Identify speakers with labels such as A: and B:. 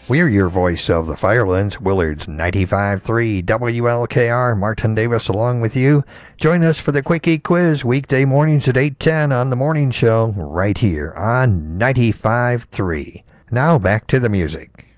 A: We're your voice of the Firelands, Willard's 95.3 WLKR. Martin Davis along with you. Join us for the Quickie Quiz weekday mornings at 8:10 on the morning show right here on 95.3. Now back to the music.